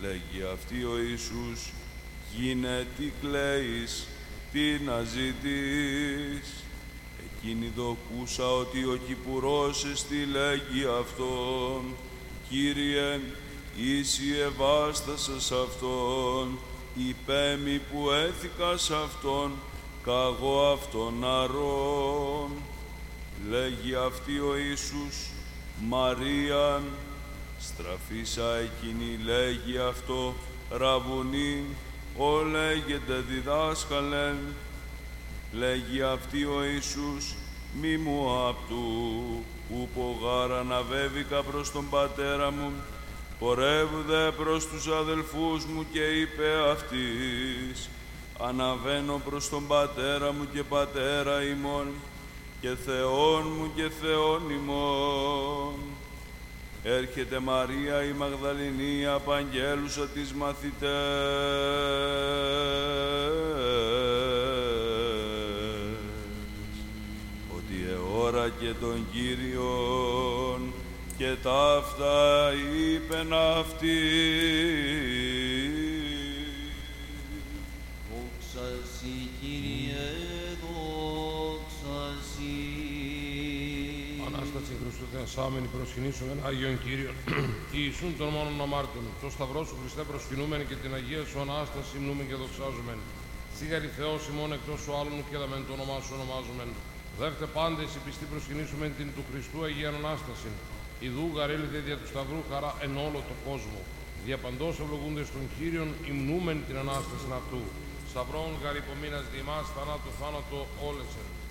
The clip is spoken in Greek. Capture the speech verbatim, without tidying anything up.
Λέγει αυτή ο Ιησούς, γίνε τι κλαίεις, τι να ζητείς. Εκείνη δοκούσα ότι ο Κυπουρός εστι λέγει αυτόν, Κύριε, ήσυ ευάστασας αυτόν, υπέμι που έθηκα σ' αυτόν, καγώ αυτόν αρών. Λέγει αυτή ο Ιησούς, Μαρίαν, στραφίσα εκείνη λέγει αυτό, Ραβουνί, ο λέγεται διδάσκαλεν. Λέγει αυτή ο Ιησούς, μη μου απτού, ούπο γάρα αναβέβηκα προς τον πατέρα μου, πορεύδε προς τους αδελφούς μου και είπε αυτής, αναβαίνω προς τον πατέρα μου και πατέρα ημών, και Θεόν μου και Θεόν ημών. Έρχεται Μαρία η Μαγδαληνή, απαγγέλουσα της μαθητές, ότι εώρακε τον Κύριον, και ταύτα είπεν αυτή. Δόξα σοι, Κύριε, δόξα σοι. Ανάσταση Χριστού Θεασάμενη προσκυνήσομεν Άγιον Κύριον, Ιησούν των μόνον αμάρτων, το Σταυρό σου Χριστέ προσκυνούμεν και την Αγία σου Ανάσταση μνούμεν και δοξάζομεν. Σίγαρη Θεός ημών εκτός σου άλλων και δαμέν το όνομά σου ονομάζομεν. Δεύτε πάντες οι πιστοί προσκυνήσομεν την του Χριστού Αγίαν Ανάστασιν. Ιδού γαρέλητε δια του Σταυρού χαρά εν όλο το κόσμο. Δια παντός ευλογούνται στον Κύριον υμνούμεν την Ανάσταση αυτού. Σταυρών γαρυπομείνας διημάς θανάτου θάνατο όλεσεν.